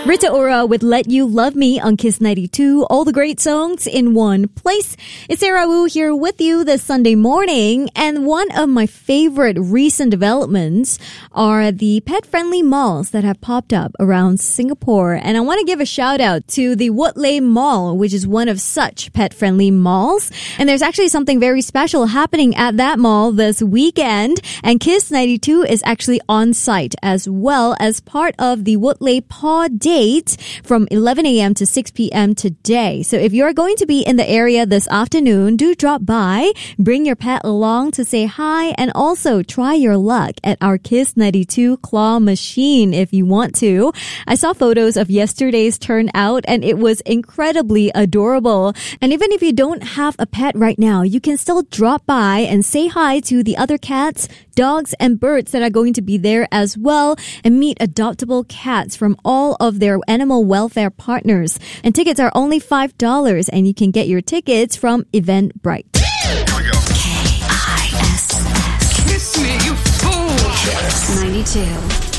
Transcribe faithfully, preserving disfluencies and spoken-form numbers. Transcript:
Rita Ora with Let You Love Me on Kiss ninety-two. All the great songs in one place. It's Sarah Wu here with you this Sunday morning. And one of my favorite recent developments are the pet-friendly malls that have popped up around Singapore. And I want to give a shout out to the Woodleigh Mall, which is one of such pet-friendly malls. And there's actually something very special happening at that mall this weekend. And Kiss ninety-two is actually on site as well as part of the Woodleigh Paw Date from eleven a.m. to six p.m. today. So if you're going to be in the area this afternoon, do drop by, bring your pet along to say hi, and also try your luck at our Kiss ninety-two claw machine if you want to. I saw photos of yesterday's turnout and it was incredibly adorable. And even if you don't have a pet right now, you can still drop by and say hi to the other cats, dogs, and birds that are going to be there as well, and meet adoptable cats from all of their animal welfare partners. And tickets are only five dollars, and you can get your tickets from Eventbrite. Here we go. K I S S. Kiss me, you fool. Kiss ninety-two.